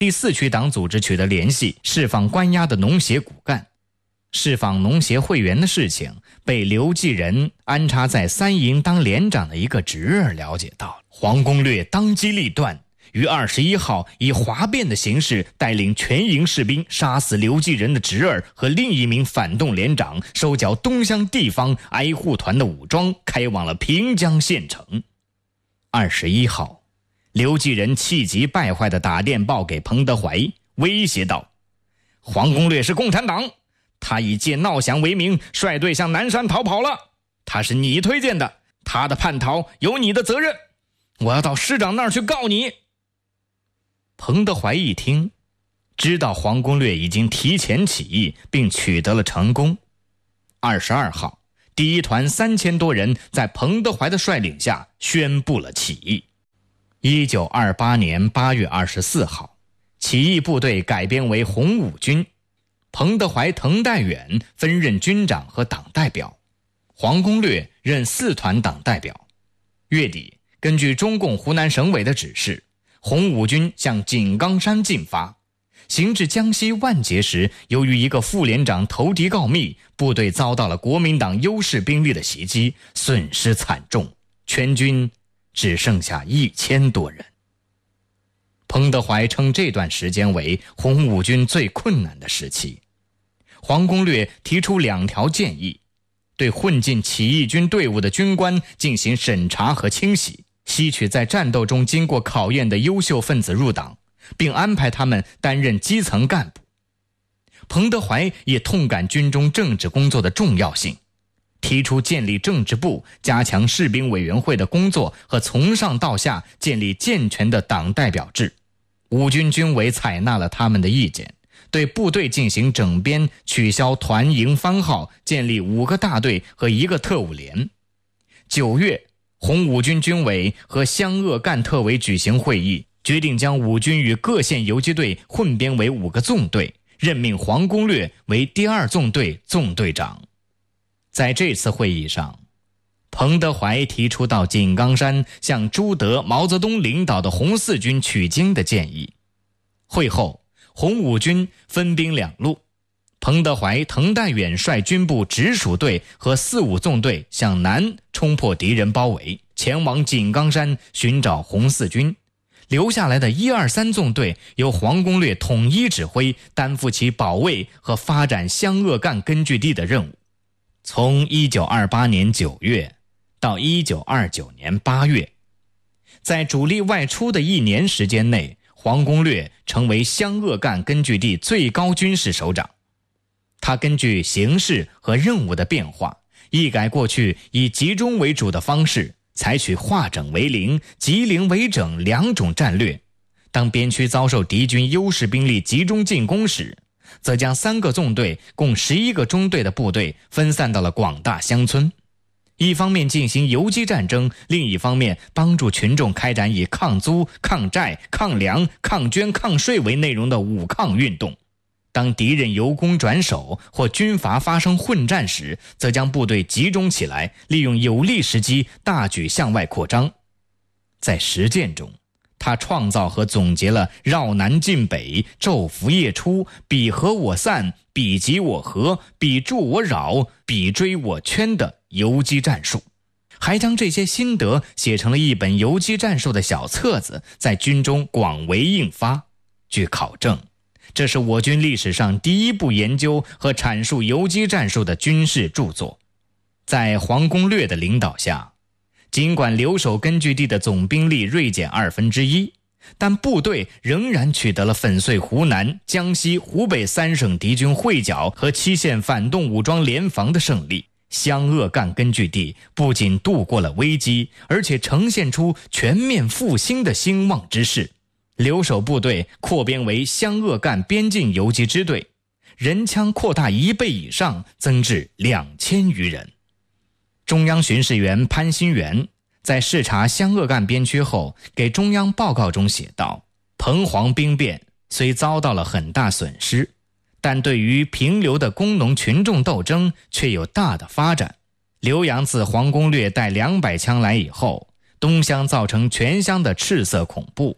第4区党组织取得联系，释放关押的农协骨干。释放农协会员的事情被刘继仁安插在3营当连长的一个侄儿了解到了。黄公略当机立断，于21号以哗变的形式带领全营士兵杀死刘继仁的侄儿和另一名反动连长，收缴东乡地方挨护团的武装，开往了平江县城。21号，刘继仁气急败坏地打电报给彭德怀，威胁道：黄公略是共产党，他以借闹饷为名率队向南山逃跑了，他是你推荐的，他的叛逃有你的责任，我要到师长那儿去告你。彭德怀一听，知道黄公略已经提前起义并取得了成功。22号，第一团3000多人在彭德怀的率领下宣布了起义。1928年8月24号，起义部队改编为红五军，彭德怀、滕代远分任军长和党代表，黄公略任4团党代表。月底，根据中共湖南省委的指示，红五军向井冈山进发。行至江西万捷时，由于一个副连长投敌告密，部队遭到了国民党优势兵力的袭击，损失惨重，全军只剩下1000多人。彭德怀称这段时间为红五军最困难的时期。黄公略提出2条建议：对混进起义军队伍的军官进行审查和清洗，吸取在战斗中经过考验的优秀分子入党，并安排他们担任基层干部。彭德怀也痛感军中政治工作的重要性，提出建立政治部，加强士兵委员会的工作和从上到下建立健全的党代表制。五军军委采纳了他们的意见，对部队进行整编，取消团营番号，建立5个大队和1个特务连。9月，红五军军委和湘鄂赣特委举行会议，决定将五军与各县游击队混编为5个纵队，任命黄公略为第2纵队纵队长。在这次会议上，彭德怀提出到井冈山向朱德、毛泽东领导的红四军取经的建议。会后，红五军分兵2路，彭德怀、滕代远率军部直属队和4、5纵队向南冲破敌人包围，前往井冈山寻找红四军。留下来的1、2、3纵队由黄公略统一指挥，担负起保卫和发展湘鄂赣根据地的任务。从1928年9月到1929年8月，在主力外出的1年时间内，黄公略成为湘鄂赣根据地最高军事首长。他根据形势和任务的变化，一改过去以集中为主的方式，采取化整为零、集零为整2种战略。当边区遭受敌军优势兵力集中进攻时，则将3个纵队共11个中队的部队分散到了广大乡村，一方面进行游击战争，另一方面帮助群众开展以抗租、抗债、抗粮、抗捐、抗税为内容的武抗运动。当敌人由攻转守或军阀发生混战时，则将部队集中起来，利用有利时机大举向外扩张。在实践中，他创造和总结了绕南进北、昼伏夜出、彼合我散、彼集我合、彼助我扰、彼追我圈的游击战术，还将这些心得写成了一本游击战术的小册子，在军中广为印发。据考证，这是我军历史上第一部研究和阐述游击战术的军事著作。在黄公略的领导下，尽管留守根据地的总兵力锐减1/2，但部队仍然取得了粉碎湖南、江西、湖北3省敌军会剿和7县反动武装联防的胜利。湘鄂赣根据地不仅度过了危机，而且呈现出全面复兴的兴旺之势。留守部队扩编为湘鄂赣边境游击支队，人枪扩大1倍以上，增至2000余人。中央巡视员潘新元在视察湘鄂赣边区后，给中央报告中写道：彭黄兵变虽遭到了很大损失，但对于平流的工农群众斗争却有大的发展。浏阳自黄公略带200枪来以后，东乡造成全乡的赤色恐怖，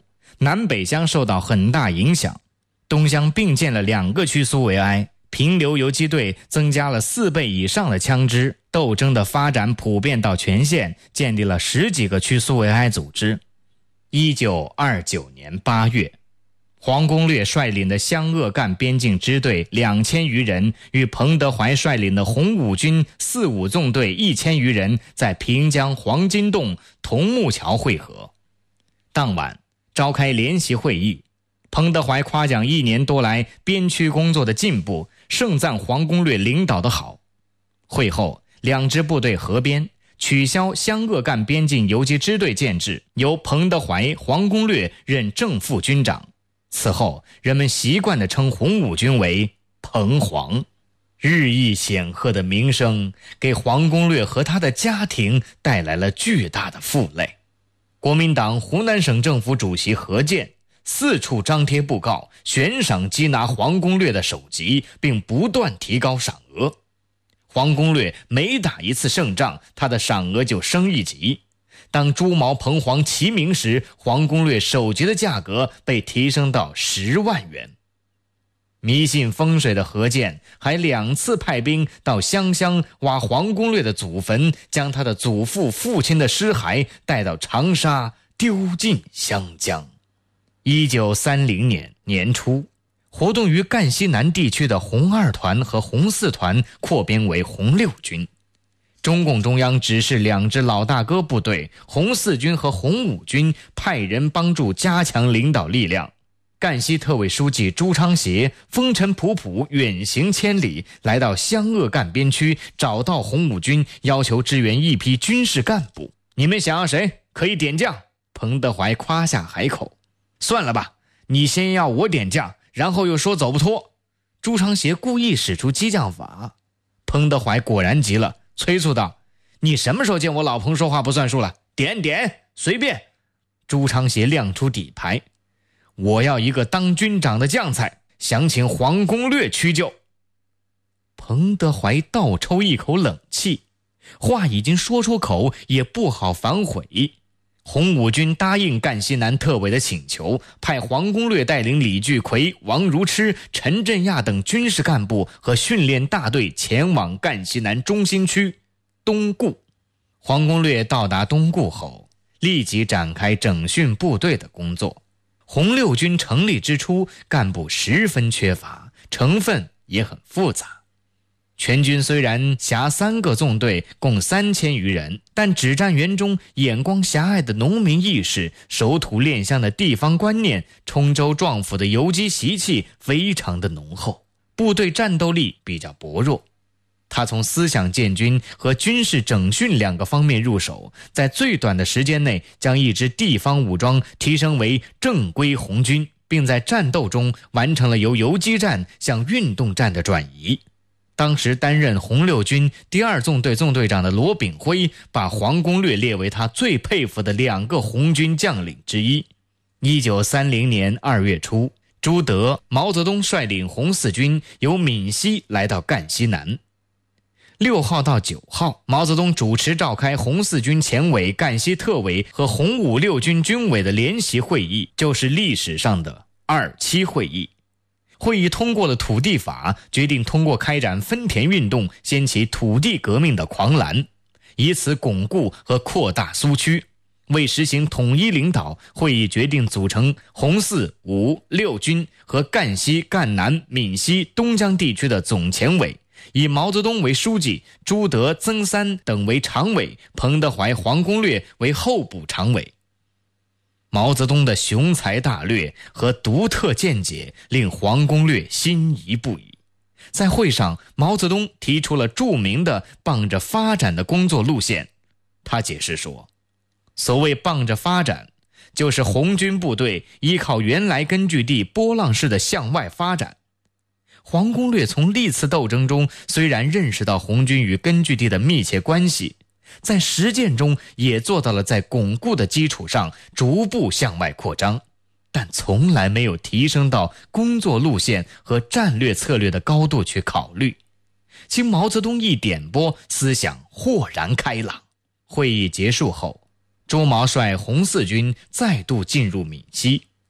南北乡受到很大影响。东乡并建了2个区苏维埃，平流游击队增加了4倍以上的枪支，斗争的发展普遍到全县，建立了10几个区苏维埃组织。1929年8月，黄公略率领的湘鄂赣边境支队2000余人与彭德怀率领的红五军45纵队1000余人在平江黄金洞桐木桥会合。当晚召开联席会议，彭德怀夸奖1年多来边区工作的进步，盛赞黄公略领导的好。会后，2支部队合编，取消湘鄂赣边境游击支队建制，由彭德怀、黄公略任正副军长。此后，人们习惯地称红五军为彭黄。日益显赫的名声给黄公略和他的家庭带来了巨大的负累。国民党湖南省政府主席何键4处张贴布告，悬赏缉拿黄公略的首级，并不断提高赏额。黄公略每打一次胜仗，他的赏额就升1级。当朱毛彭黄齐名时，黄公略首级的价格被提升到10万元。迷信风水的何键还2次派兵到湘乡挖黄公略的祖坟，将他的祖父父亲的尸骸带到长沙丢进湘江。1930年年初，活动于赣西南地区的红2团和红4团扩编为红6军。中共中央指示2支老大哥部队红4军和红5军派人帮助加强领导力量。赣西特委书记朱昌协风尘仆仆远行千里，来到湘鄂赣边区，找到红5军，要求支援一批军事干部。你们想要谁？可以点将。彭德怀夸下海口。算了吧，你先要我点将，然后又说走不脱。朱昌协故意使出激将法。彭德怀果然急了，催促道：你什么时候见我老彭说话不算数了？点，随便。朱昌协亮出底牌：我要一个当军长的将才，想请黄公略屈就。彭德怀倒抽一口冷气，话已经说出口，也不好反悔。红五军答应赣西南特委的请求，派黄公略带领李聚奎、王如痴、陈振亚等军事干部和训练大队前往赣西南中心区东固。黄公略到达东固后，立即展开整训部队的工作。红6军成立之初，干部十分缺乏，成分也很复杂。全军虽然辖3个纵队，共3000余人，但指战员中眼光狭隘的农民意识、守土炼乡的地方观念、冲州壮府的游击习气非常的浓厚，部队战斗力比较薄弱。他从思想建军和军事整训2个方面入手，在最短的时间内将一支地方武装提升为正规红军，并在战斗中完成了由游击战向运动战的转移。当时担任红6军第2纵队纵队长的罗炳辉把黄公略列为他最佩服的2个红军将领之一。1930年2月初，朱德、毛泽东率领红4军由闽西来到赣西南。6号到9号，毛泽东主持召开红4军前委、赣西特委和红5、6军军委的联席会议，就是历史上的27会议。会议通过了土地法，决定通过开展分田运动掀起土地革命的狂澜，以此巩固和扩大苏区。为实行统一领导，会议决定组成红4、5、6军和赣西、赣南、闽西、东江地区的总前委，以毛泽东为书记，朱德、曾三等为常委，彭德怀、黄公略为候补常委。毛泽东的雄才大略和独特见解令黄公略心仪不已。在会上，毛泽东提出了著名的傍着发展的工作路线。他解释说，所谓傍着发展，就是红军部队依靠原来根据地波浪式的向外发展。黄公略从历次斗争中虽然认识到红军与根据地的密切关系，在实践中也做到了在巩固的基础上逐步向外扩张，但从来没有提升到工作路线和战略策略的高度去考虑。经毛泽东一点拨，思想豁然开朗。会议结束后，朱毛率红4军再度进入闽西，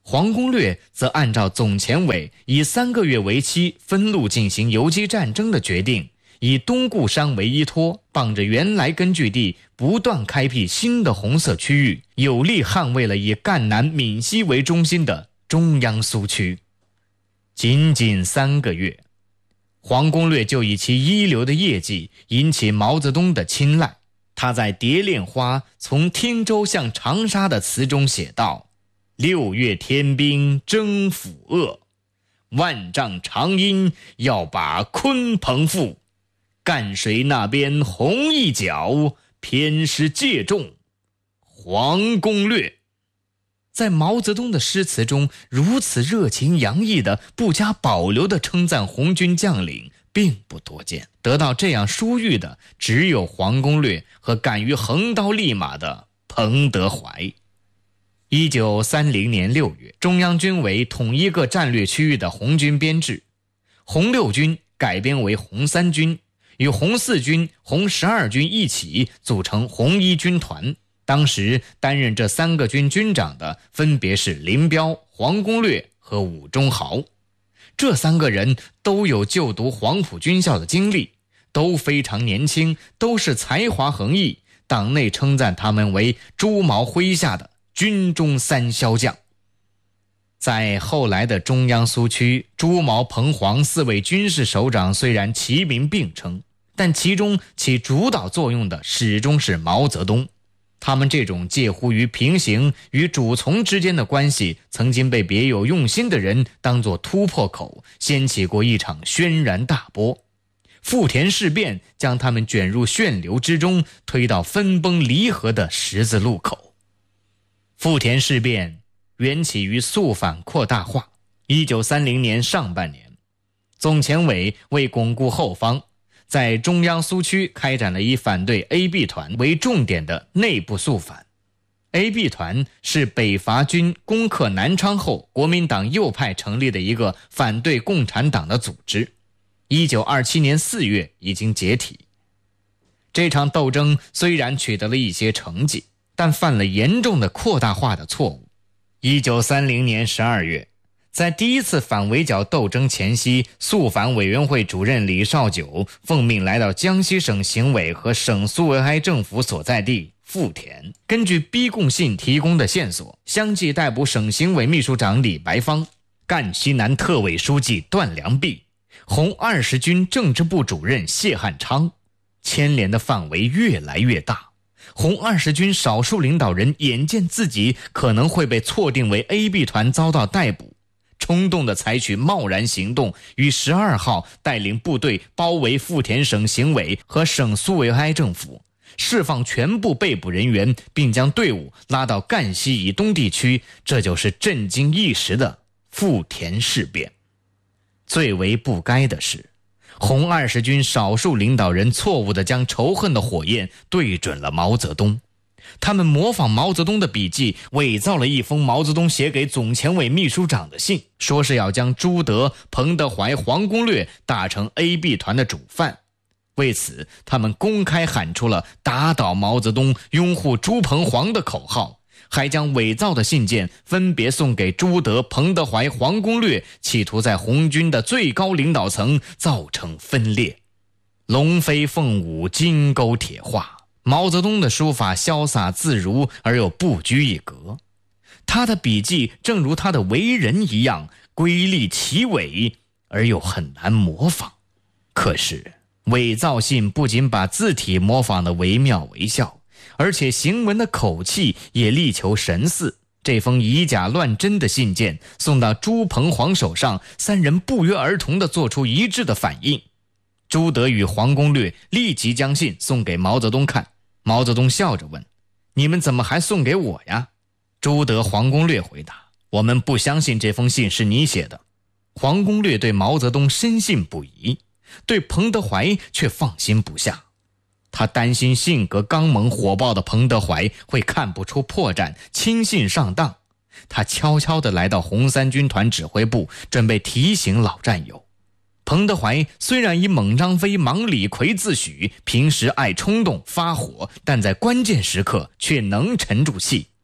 黄公略则按照总前委以3个月为期分路进行游击战争的决定，以东固山为依托，傍着原来根据地不断开辟新的红色区域，有力捍卫了以赣南闽西为中心的中央苏区。仅仅3个月，黄公略就以其一流的业绩引起毛泽东的青睐。他在《蝶恋花从汀州向长沙》的词中写道：6月天兵征抚鄂，万丈长阴要把鲲鹏赴，赣水那边红一角，偏师借重黄公略。在毛泽东的诗词中，如此热情洋溢的、不加保留的称赞红军将领并不多见，得到这样殊遇的只有黄公略和敢于横刀立马的彭德怀。1930年6月，中央军委统一各战略区域的红军编制，红六军改编为红三军，与红四军、红12军一起组成红一军团。当时担任这3个军军长的分别是林彪、黄公略和伍中豪。这3个人都有就读黄埔军校的经历，都非常年轻，都是才华横溢，党内称赞他们为朱毛麾下的军中3骁将。在后来的中央苏区，朱毛、彭黄4位军事首长虽然齐名并称，但其中起主导作用的始终是毛泽东。他们这种介乎于平行与主从之间的关系，曾经被别有用心的人当作突破口，掀起过一场轩然大波。富田事变将他们卷入旋流之中，推到分崩离合的十字路口。富田事变缘起于肃反扩大化。1930年上半年，总前委为巩固后方，在中央苏区开展了以反对 AB 团为重点的内部肃反。AB 团是北伐军攻克南昌后，国民党右派成立的一个反对共产党的组织。1927年4月已经解体。这场斗争虽然取得了一些成绩，但犯了严重的扩大化的错误。1930年12月，在第一次反围剿斗争前夕，肃反委员会主任李少九奉命来到江西省行委和省苏维埃政府所在地富田，根据逼供信提供的线索，相继逮捕省行委秘书长李白芳、赣西南特委书记段良弼、红20军政治部主任谢汉昌。牵连的范围越来越大，红20军少数领导人眼见自己可能会被错定为 AB 团遭到逮捕，冲动地采取贸然行动，于12号带领部队包围富田省行委和省苏维埃政府，释放全部被捕人员，并将队伍拉到赣西以东地区，这就是震惊一时的富田事变。最为不该的是，红20军少数领导人错误地将仇恨的火焰对准了毛泽东。他们模仿毛泽东的笔记，伪造了一封毛泽东写给总前委秘书长的信，说是要将朱德、彭德怀、黄公略打成 AB 团的主犯。为此，他们公开喊出了打倒毛泽东、拥护朱彭黄的口号，还将伪造的信件分别送给朱德、彭德怀、黄公略，企图在红军的最高领导层造成分裂。龙飞凤舞，金钩铁画，毛泽东的书法潇洒自如而又不拘一格，他的笔记正如他的为人一样瑰丽奇伟而又很难模仿。可是伪造信不仅把字体模仿得惟妙惟肖，而且行文的口气也力求神似。这封以假乱真的信件送到朱彭黄手上，3人不约而同地做出一致的反应。朱德与黄公略立即将信送给毛泽东看，毛泽东笑着问：“你们怎么还送给我呀？”朱德、黄公略回答：“我们不相信这封信是你写的。”黄公略对毛泽东深信不疑，对彭德怀却放心不下。他担心性格刚猛火爆的彭德怀会看不出破绽，轻信上当。他悄悄地来到红三军团指挥部，准备提醒老战友。彭德怀虽然以猛张飞、忙李逵自诩，平时爱冲动发火，但在关键时刻却能沉住气。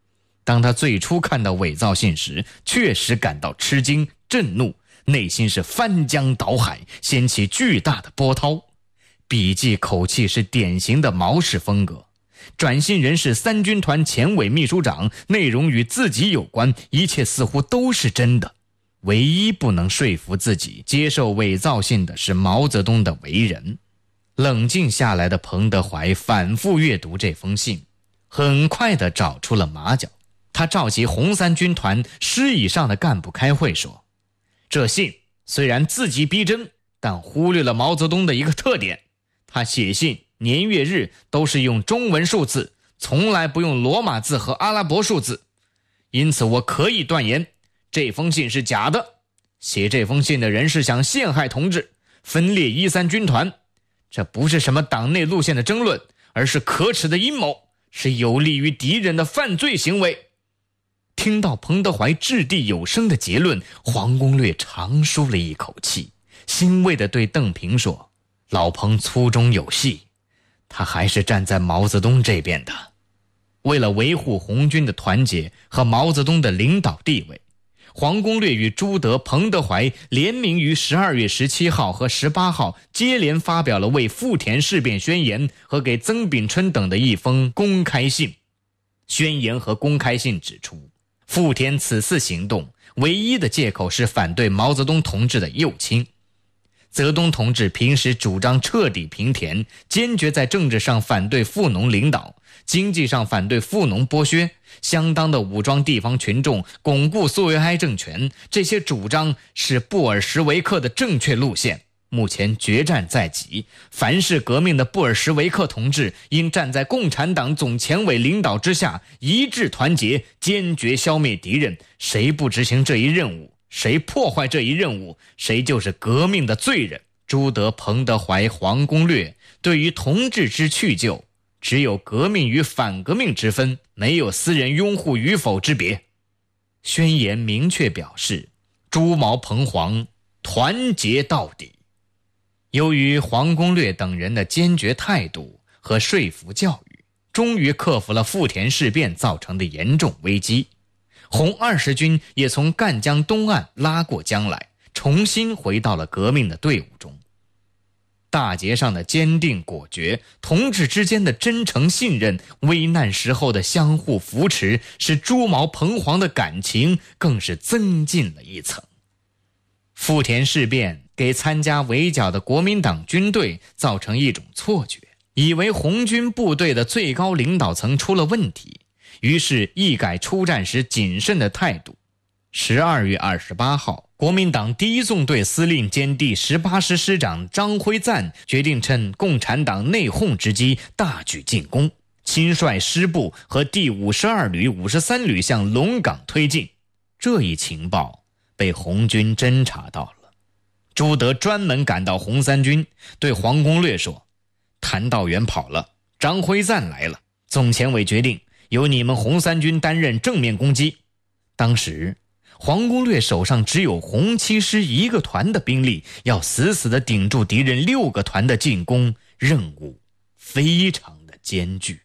当他最初看到伪造信时，确实感到吃惊、震怒，内心是翻江倒海，掀起巨大的波涛。笔记口气是典型的毛氏风格，转信人是三军团前委秘书长，内容与自己有关，一切似乎都是真的。唯一不能说服自己接受伪造信的是毛泽东的为人。冷静下来的彭德怀反复阅读这封信，很快地找出了马脚。他召集红三军团10以上的干部开会说，这信虽然字迹逼真，但忽略了毛泽东的一个特点，他写信年月日都是用中文数字，从来不用罗马字和阿拉伯数字，因此我可以断言这封信是假的。写这封信的人是想陷害同志，分裂1、3军团，这不是什么党内路线的争论，而是可耻的阴谋，是有利于敌人的犯罪行为。听到彭德怀掷地有声的结论，黄公略长舒了一口气，欣慰地对邓平说，老彭粗中有细，他还是站在毛泽东这边的。为了维护红军的团结和毛泽东的领导地位，黄公略与朱德、彭德怀联名于12月17号和18号接连发表了为富田事变宣言和给曾秉春等的一封公开信。宣言和公开信指出，富田此次行动唯一的借口是反对毛泽东同志的右倾。泽东同志平时主张彻底平田，坚决在政治上反对富农领导，经济上反对富农剥削，相当的武装地方群众，巩固苏维埃政权，这些主张是布尔什维克的正确路线。目前决战在即，凡是革命的布尔什维克同志应站在共产党总前委领导之下，一致团结，坚决消灭敌人。谁不执行这一任务，谁破坏这一任务，谁就是革命的罪人。朱德、彭德怀、黄公略对于同志之去就，只有革命与反革命之分，没有私人拥护与否之别。宣言明确表示，朱毛彭黄团结到底。由于黄公略等人的坚决态度和说服教育，终于克服了富田事变造成的严重危机。红20军也从赣江东岸拉过江来，重新回到了革命的队伍中。大捷上的坚定果决，同志之间的真诚信任，危难时候的相互扶持，使朱毛彭黄的感情更是增进了一层。富田事变给参加围剿的国民党军队造成一种错觉，以为红军部队的最高领导层出了问题，于是一改出战时谨慎的态度。12月28号，国民党第一纵队司令兼第18师师长张辉瓒决定趁共产党内讧之机大举进攻，亲率师部和第52旅、53旅向龙岗推进。这一情报被红军侦察到了。朱德专门赶到红三军，对黄公略说，谭道源跑了，张辉瓒来了，总前委决定由你们红三军担任正面攻击。当时黄公略手上只有红七师1个团的兵力，要死死地顶住敌人6个团的进攻，任务非常的艰巨。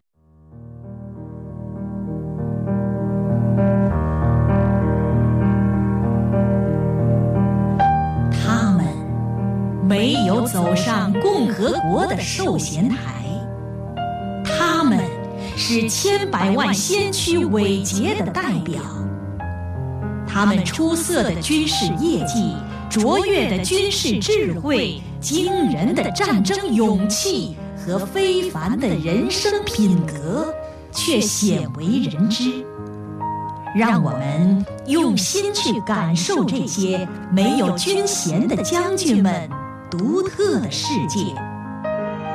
他们没有走上共和国的授衔台，他们是千百万先驱伟捷的代表。他们出色的军事业绩、卓越的军事智慧、惊人的战争勇气和非凡的人生品格，却鲜为人知。让我们用心去感受这些没有军衔的将军们独特的世界。